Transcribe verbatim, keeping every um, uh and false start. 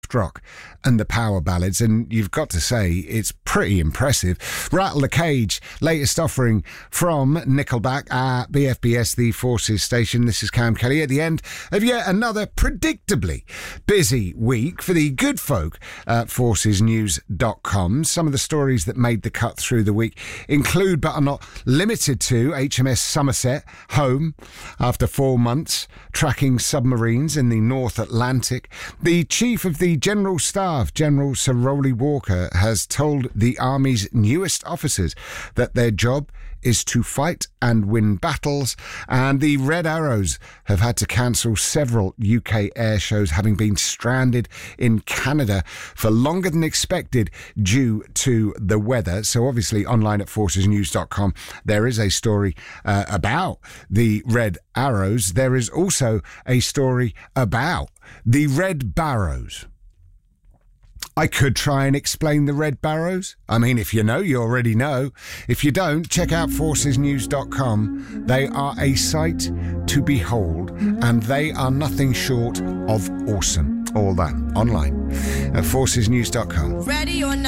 soft rock and the power ballads, and you've got to say it's pretty impressive. Rattle the Cage, latest offering from Nickelback at B F B S, the Forces station. This is Cam Kelly at the end of yet another predictably busy week for the good folk at forces news dot com. Some of the stories that made the cut through the week include, but are not limited to, H M S Somerset home after four months tracking submarines in the North Atlantic. The Chief of the General Staff, General Sir Rowley Walker, has told the Army's newest officers that their job is to fight and win battles, and the Red Arrows have had to cancel several U K air shows, having been stranded in Canada for longer than expected due to the weather. So obviously online at forces news dot com there is a story uh, about the Red Arrows. There is also a story about the Red Barrows. I could try and explain the Red Barrows. I mean, if you know, you already know. If you don't, check out forces news dot com. They are a sight to behold, and they are nothing short of awesome. All that online at forces news dot com. Ready or not.